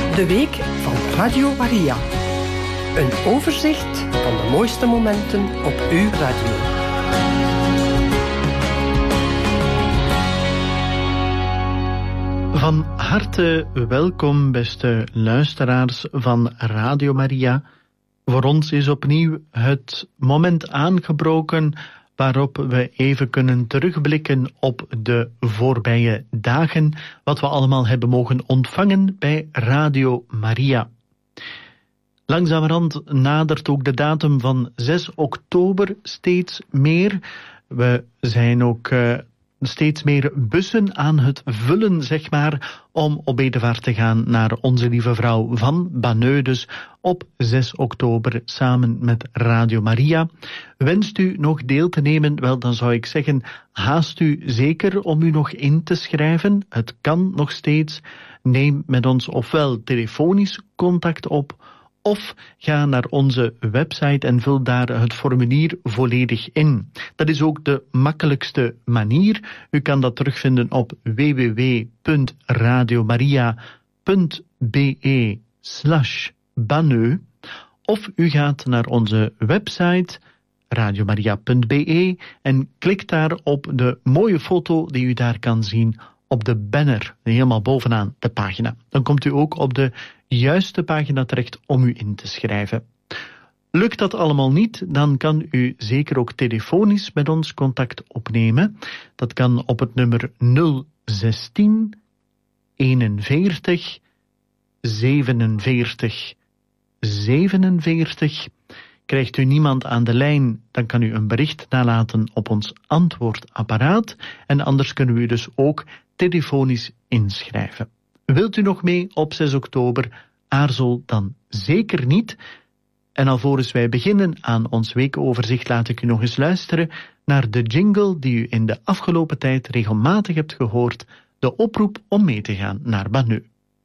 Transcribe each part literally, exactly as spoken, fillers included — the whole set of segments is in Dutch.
De week van Radio Maria. Een overzicht van de mooiste momenten op uw radio. Van harte welkom, beste luisteraars van Radio Maria. Voor ons is opnieuw het moment aangebroken waarop we even kunnen terugblikken op de voorbije dagen, wat we allemaal hebben mogen ontvangen bij Radio Maria. Langzamerhand nadert ook de datum van zes oktober steeds meer. We zijn ook uh, steeds meer bussen aan het vullen, zeg maar, om op bedevaart te gaan naar Onze Lieve Vrouw van Banneux, dus op zes oktober samen met Radio Maria. Wenst u nog deel te nemen? Wel, dan zou ik zeggen, haast u zeker om u nog in te schrijven. Het kan nog steeds. Neem met ons ofwel telefonisch contact op, of ga naar onze website en vul daar het formulier volledig in. Dat is ook de makkelijkste manier. U kan dat terugvinden op w w w punt radiomaria punt b e slash Banneux, of u gaat naar onze website radiomaria punt b e en klikt daar op de mooie foto die u daar kan zien op de banner, helemaal bovenaan de pagina. Dan komt u ook op de juiste pagina terecht om u in te schrijven. Lukt dat allemaal niet, dan kan u zeker ook telefonisch met ons contact opnemen. Dat kan op het nummer nul zestien eenenveertig zevenenveertig zevenenveertig. Krijgt u niemand aan de lijn, dan kan u een bericht nalaten op ons antwoordapparaat. En anders kunnen we u dus ook telefonisch inschrijven. Wilt u nog mee op zes oktober? Aarzel dan zeker niet. En alvorens wij beginnen aan ons weekoverzicht, laat ik u nog eens luisteren naar de jingle die u in de afgelopen tijd regelmatig hebt gehoord, de oproep om mee te gaan naar Banneux.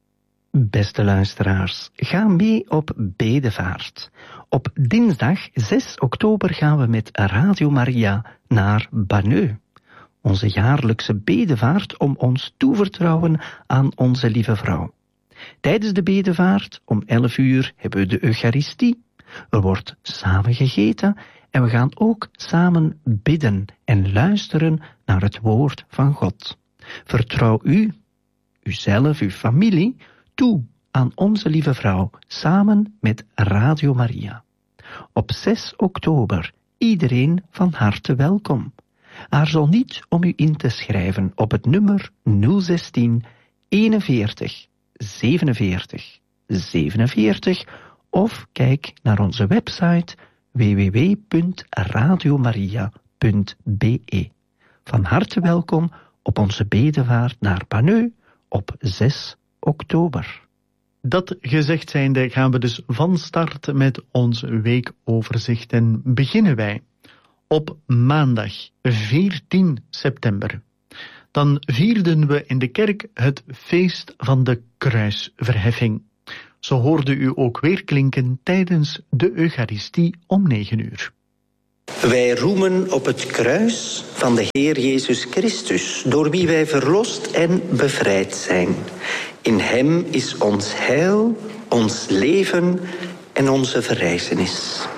Beste luisteraars, ga mee op bedevaart. Op dinsdag zes oktober gaan we met Radio Maria naar Banneux. Onze jaarlijkse bedevaart om ons toevertrouwen aan Onze Lieve Vrouw. Tijdens de bedevaart om elf uur hebben we de Eucharistie. Er wordt samen gegeten en we gaan ook samen bidden en luisteren naar het woord van God. Vertrouw u, uzelf, uw familie, toe aan Onze Lieve Vrouw, samen met Radio Maria. Op zes oktober, iedereen van harte welkom. Aarzel niet om u in te schrijven op het nummer nul zestien eenenveertig zevenenveertig zevenenveertig of kijk naar onze website w w w punt radiomaria punt b e. Van harte welkom op onze bedevaart naar Banneux op zes oktober. Dat gezegd zijnde gaan we dus van start met ons weekoverzicht en beginnen wij op maandag veertien september. Dan vierden we in de kerk het feest van de kruisverheffing. Zo hoorde u ook weer klinken tijdens de Eucharistie om negen uur. Wij roemen op het kruis van de Heer Jezus Christus, door wie wij verlost en bevrijd zijn. In hem is ons heil, ons leven en onze verrijzenis.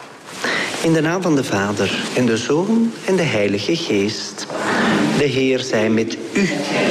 In de naam van de Vader en de Zoon en de Heilige Geest. De Heer zij met u.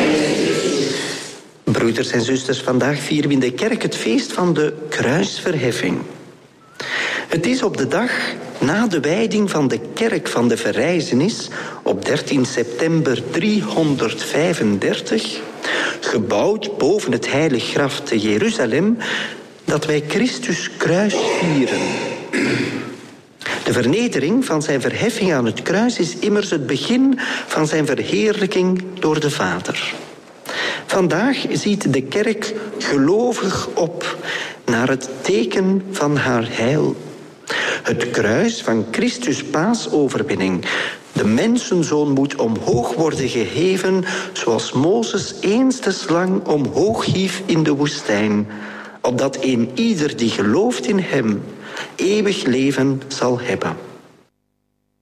Broeders en zusters, vandaag vieren we in de kerk het feest van de kruisverheffing. Het is op de dag na de wijding van de kerk van de verrijzenis op dertien september driehonderdvijfendertig, gebouwd boven het heilig graf te Jeruzalem, dat wij Christus kruis vieren. De vernedering van zijn verheffing aan het kruis is immers het begin van zijn verheerlijking door de Vader. Vandaag ziet de kerk gelovig op naar het teken van haar heil. Het kruis van Christus' paasoverwinning. De mensenzoon moet omhoog worden geheven, zoals Mozes eens de slang omhoog hief in de woestijn, opdat een ieder die gelooft in hem eeuwig leven zal hebben.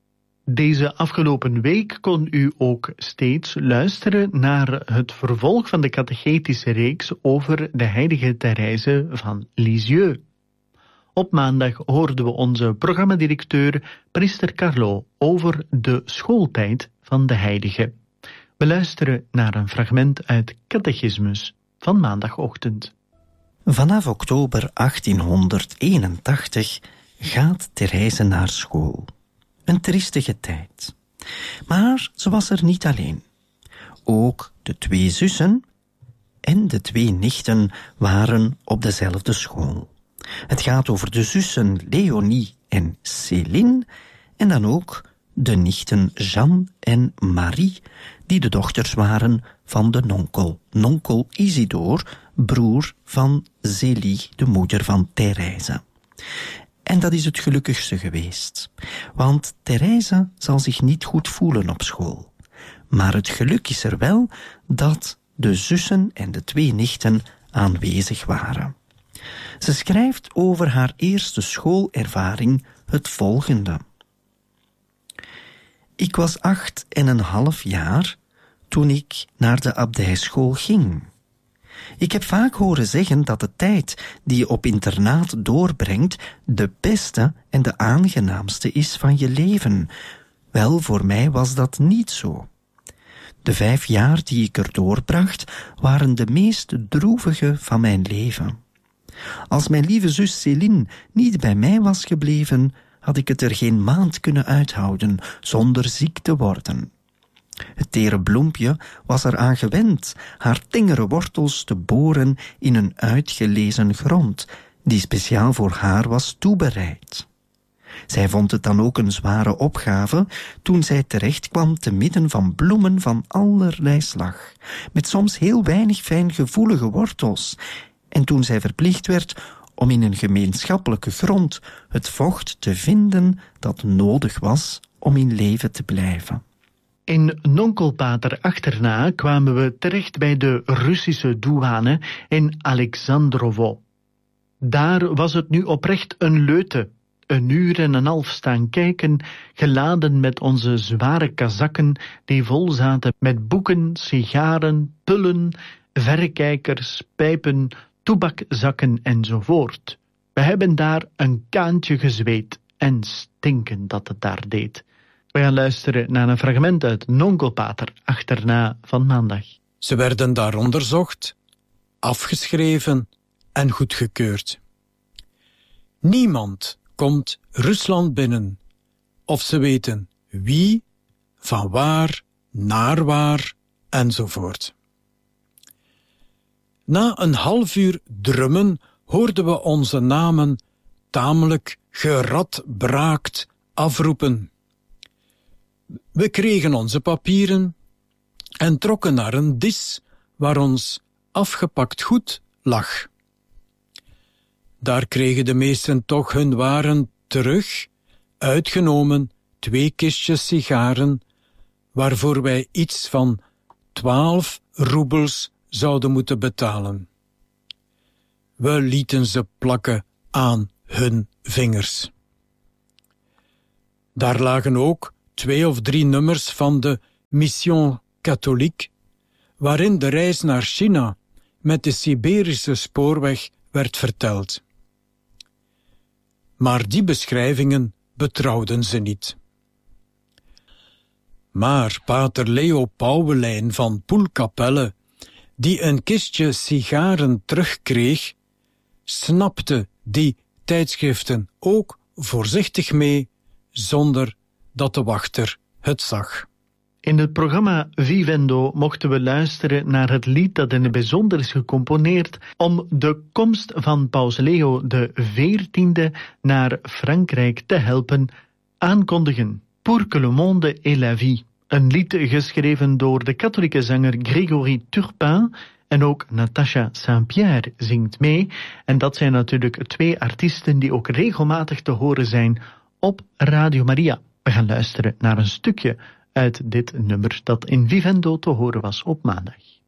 Deze afgelopen week kon u ook steeds luisteren naar het vervolg van de catechetische reeks over de heilige Therese van Lisieux. Op maandag hoorden we onze programmadirecteur priester Carlo over de schooltijd van de heilige. We luisteren naar een fragment uit Catechismus van maandagochtend. Vanaf oktober achttienhonderdeenentachtig gaat Therese naar school. Een triestige tijd. Maar ze was er niet alleen. Ook de twee zussen en de twee nichten waren op dezelfde school. Het gaat over de zussen Leonie en Céline en dan ook de nichten Jeanne en Marie, die de dochters waren van de nonkel, nonkel Isidore, broer van Zélie, de moeder van Therese. En dat is het gelukkigste geweest, want Therese zal zich niet goed voelen op school. Maar het geluk is er wel dat de zussen en de twee nichten aanwezig waren. Ze schrijft over haar eerste schoolervaring het volgende. Ik was acht en een half jaar toen ik naar de abdijschool ging. Ik heb vaak horen zeggen dat de tijd die je op internaat doorbrengt de beste en de aangenaamste is van je leven. Wel, voor mij was dat niet zo. De vijf jaar die ik er doorbracht waren de meest droevige van mijn leven. Als mijn lieve zus Céline niet bij mij was gebleven, had ik het er geen maand kunnen uithouden zonder ziek te worden. Het tere bloempje was eraan gewend haar tengere wortels te boren in een uitgelezen grond, die speciaal voor haar was toebereid. Zij vond het dan ook een zware opgave toen zij terecht kwam te midden van bloemen van allerlei slag, met soms heel weinig fijngevoelige wortels, en toen zij verplicht werd om in een gemeenschappelijke grond het vocht te vinden dat nodig was om in leven te blijven. In Nonkelpater achterna kwamen we terecht bij de Russische douane in Alexandrovo. Daar was het nu oprecht een leute. Een uur en een half staan kijken, geladen met onze zware kazakken die vol zaten met boeken, sigaren, pullen, verrekijkers, pijpen, toebakzakken enzovoort. We hebben daar een kaantje gezweet en stinken dat het daar deed. We gaan luisteren naar een fragment uit Nonkelpater achterna van maandag. Ze werden daar onderzocht, afgeschreven en goedgekeurd. Niemand komt Rusland binnen, of ze weten wie, van waar, naar waar, enzovoort. Na een half uur drummen hoorden we onze namen tamelijk geradbraakt afroepen. We kregen onze papieren en trokken naar een dis waar ons afgepakt goed lag. Daar kregen de meesten toch hun waren terug, uitgenomen twee kistjes sigaren, waarvoor wij iets van twaalf roebels zouden moeten betalen. We lieten ze plakken aan hun vingers. Daar lagen ook twee of drie nummers van de Mission Catholique, waarin de reis naar China met de Siberische spoorweg werd verteld. Maar die beschrijvingen betrouwden ze niet. Maar pater Leo Pauwelijn van Poelkapelle, die een kistje sigaren terugkreeg, snapte die tijdschriften ook voorzichtig mee, zonder dat de wachter het zag. In het programma Vivendo mochten we luisteren naar het lied dat in het bijzonder is gecomponeerd om de komst van Paus Leo de veertiende naar Frankrijk te helpen aankondigen. Pour que le monde et la vie. Een lied geschreven door de katholieke zanger Grégory Turpin en ook Natasha Saint-Pierre zingt mee. En dat zijn natuurlijk twee artiesten die ook regelmatig te horen zijn op Radio Maria. We gaan luisteren naar een stukje uit dit nummer dat in Vivendo te horen was op maandag.